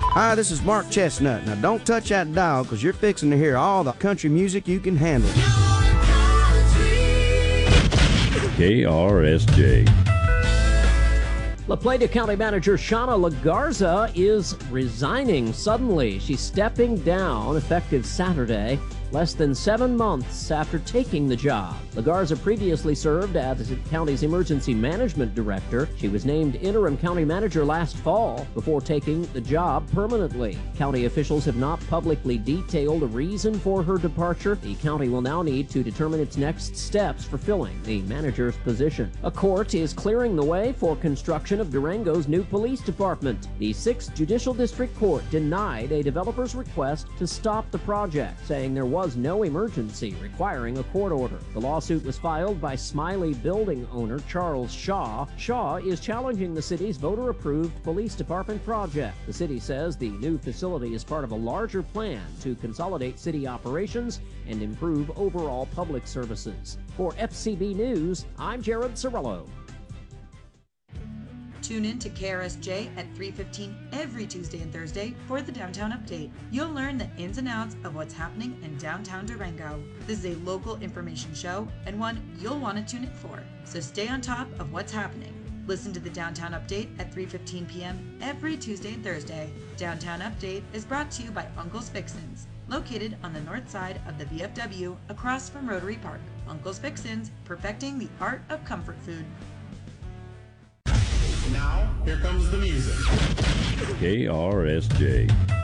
Hi, this is Mark Chestnut. Now don't touch that dial because you're fixing to hear all the country music you can handle. KRSJ. La Plata County Manager Shauna LaGarza is resigning suddenly. She's stepping down effective Saturday, less than 7 months after taking the job. LaGarza previously served as the county's emergency management director. She was named interim county manager last fall before taking the job permanently. County officials have not publicly detailed a reason for her departure. The county will now need to determine its next steps for filling the manager's position. A court is clearing the way for construction of Durango's new police department. The 6th Judicial District Court denied a developer's request to stop the project, saying there was no emergency requiring a court order. The lawsuit was filed by Smiley building owner Charles Shaw. Shaw is challenging the city's voter-approved police department project. The city says the new facility is part of a larger plan to consolidate city operations and improve overall public services. For FCB News, I'm Jared Cirillo. Tune in to KRSJ at 3:15 every Tuesday and Thursday for the Downtown Update. You'll learn the ins and outs of what's happening in downtown Durango. This is a local information show and one you'll want to tune in for. So stay on top of what's happening. Listen to the Downtown Update at 3:15 p.m. every Tuesday and Thursday. Downtown Update is brought to you by Uncle's Fixins, located on the north side of the VFW across from Rotary Park. Uncle's Fixins, perfecting the art of comfort food. Now, here comes the music. KRSJ.